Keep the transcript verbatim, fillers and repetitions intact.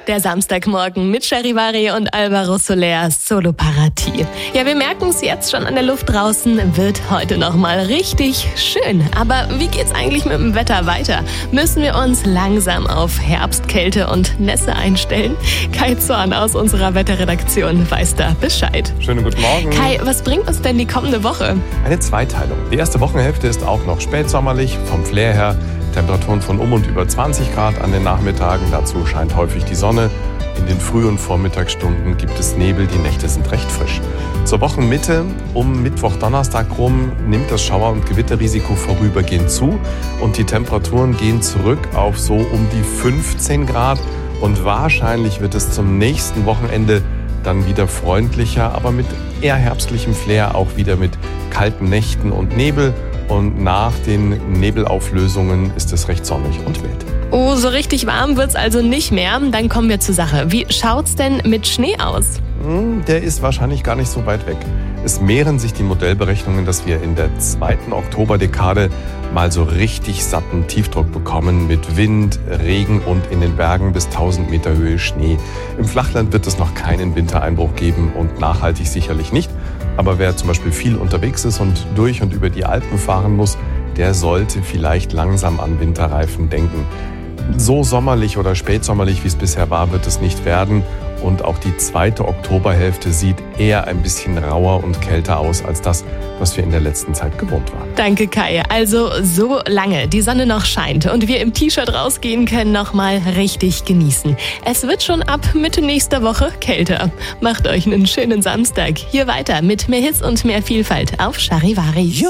Der Samstagmorgen mit Charivari und Alvaro Soler, Solo Parati. Ja, wir merken es jetzt schon an der Luft draußen, wird heute nochmal richtig schön. Aber wie geht's eigentlich mit dem Wetter weiter? Müssen wir uns langsam auf Herbst, Kälte und Nässe einstellen? Kai Zorn aus unserer Wetterredaktion weiß da Bescheid. Schönen guten Morgen. Kai, was bringt uns denn die kommende Woche? Eine Zweiteilung. Die erste Wochenhälfte ist auch noch spätsommerlich, vom Flair her. Temperaturen von um und über zwanzig Grad an den Nachmittagen. Dazu scheint häufig die Sonne. In den frühen Vormittagsstunden gibt es Nebel. Die Nächte sind recht frisch. Zur Wochenmitte um Mittwoch, Donnerstag rum nimmt das Schauer- und Gewitterrisiko vorübergehend zu. Und die Temperaturen gehen zurück auf so um die fünfzehn Grad. Und wahrscheinlich wird es zum nächsten Wochenende dann wieder freundlicher, aber mit eher herbstlichem Flair, auch wieder mit kalten Nächten und Nebel. Und nach den Nebelauflösungen ist es recht sonnig und wild. Oh, so richtig warm wird's also nicht mehr. Dann kommen wir zur Sache. Wie schaut's denn mit Schnee aus? Der ist wahrscheinlich gar nicht so weit weg. Es mehren sich die Modellberechnungen, dass wir in der zweiten Oktoberdekade mal so richtig satten Tiefdruck bekommen mit Wind, Regen und in den Bergen bis tausend Meter Höhe Schnee. Im Flachland wird es noch keinen Wintereinbruch geben und nachhaltig sicherlich nicht. Aber wer zum Beispiel viel unterwegs ist und durch und über die Alpen fahren muss, der sollte vielleicht langsam an Winterreifen denken. So sommerlich oder spätsommerlich, wie es bisher war, wird es nicht werden. Und auch die zweite Oktoberhälfte sieht eher ein bisschen rauer und kälter aus als das, was wir in der letzten Zeit gewohnt waren. Danke, Kai. Also so lange die Sonne noch scheint und wir im T-Shirt rausgehen können, noch mal richtig genießen. Es wird schon ab Mitte nächster Woche kälter. Macht euch einen schönen Samstag. Hier weiter mit mehr Hits und mehr Vielfalt auf Charivari.